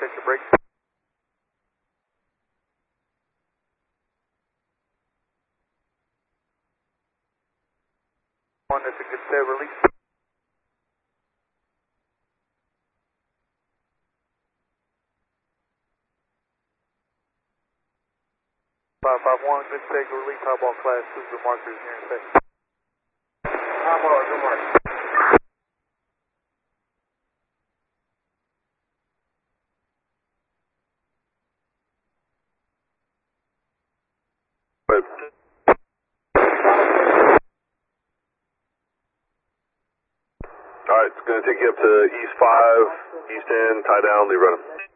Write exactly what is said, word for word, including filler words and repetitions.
check your brakes. One, that's a good set, release. five five one, good set, release, highball class, super markers near in effect. Highball, good mark. Alright, it's going to take you up to East five, East end, tie down, leave running.